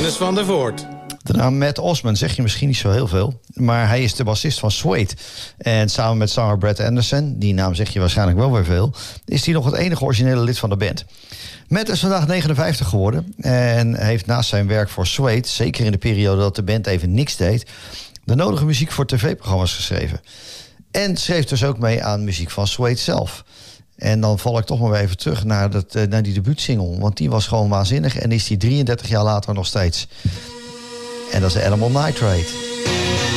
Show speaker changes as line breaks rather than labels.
Dennis van der Voort.
De naam Matt Osman zeg je misschien niet zo heel veel. Maar hij is de bassist van Suede. En samen met zanger Brad Anderson, die naam zeg je waarschijnlijk wel weer veel, is hij nog het enige originele lid van de band. Matt is vandaag 59 geworden. En heeft naast zijn werk voor Suede, zeker in de periode dat de band even niks deed, de nodige muziek voor tv-programma's geschreven. En schreef dus ook mee aan muziek van Suede zelf. En dan val ik toch maar weer even terug naar die debuutsingle. Want die was gewoon waanzinnig en is die 33 jaar later nog steeds. En dat is Animal Nitrate.